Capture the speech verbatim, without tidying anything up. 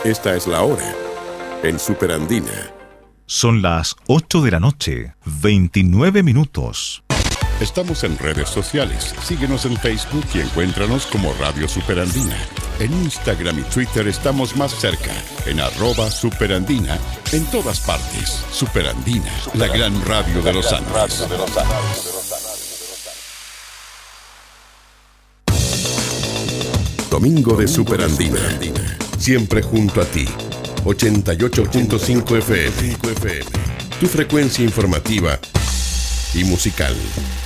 Esta es la hora en Superandina. Son las ocho de la noche, veintinueve minutos. Estamos en redes sociales. Síguenos en Facebook y encuéntranos como Radio Superandina. En Instagram y Twitter estamos más cerca, en arroba Superandina, en todas partes. Superandina, la gran radio de los Andes. Domingo de Superandina, siempre junto a ti. ochenta y ocho punto cinco F M, tu frecuencia informativa y musical.